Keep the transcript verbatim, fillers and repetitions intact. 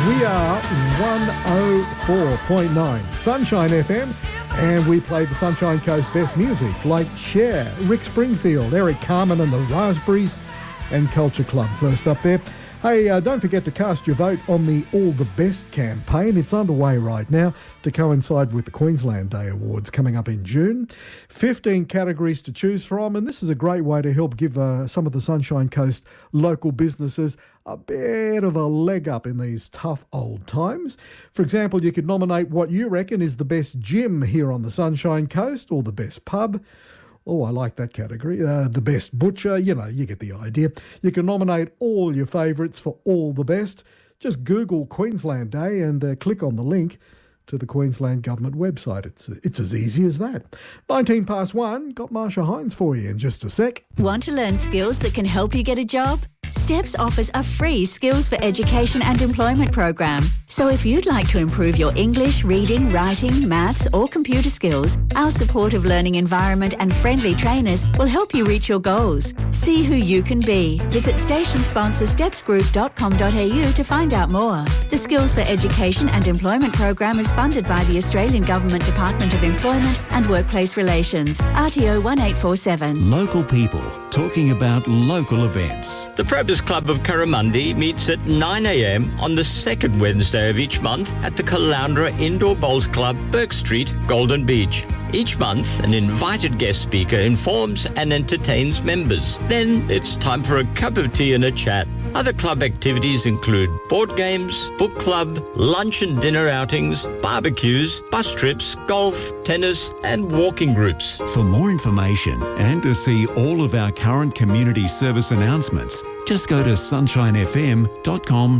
We are one oh four point nine Sunshine F M, and we play the Sunshine Coast best music like Cher, Rick Springfield, Eric Carmen and the Raspberries, and Culture Club first up there. Hey, uh, don't forget to cast your vote on the All the Best campaign. It's underway right now to coincide with the Queensland Day Awards coming up in June. fifteen categories to choose from, and this is a great way to help give uh, some of the Sunshine Coast local businesses a bit of a leg up in these tough old times. For example, you could nominate what you reckon is the best gym here on the Sunshine Coast, or the best pub. Oh, I like that category. Uh, the best butcher, you know, you get the idea. You can nominate all your favourites for all the best. Just Google Queensland Day and uh, click on the link to the Queensland Government website. It's it's as easy as that. nineteen past one, got Marsha Hines for you in just a sec. Want to learn skills that can help you get a job? STEPS offers a free Skills for Education and Employment program. So if you'd like to improve your English, reading, writing, maths or computer skills, our supportive learning environment and friendly trainers will help you reach your goals. See who you can be. Visit station sponsor steps group dot com dot a u to find out more. The Skills for Education and Employment program is funded by the Australian Government Department of Employment and Workplace Relations, R T O one eight four seven. Local people talking about local events. The Probus Club of Curramundi meets at nine a m on the second Wednesday of each month at the Caloundra Indoor Bowls Club, Burke Street, Golden Beach. Each month, an invited guest speaker informs and entertains members. Then it's time for a cup of tea and a chat. Other club activities include board games, book club, lunch and dinner outings, barbecues, bus trips, golf, tennis and walking groups. For more information and to see all of our current community service announcements, just go to sunshine f m dot com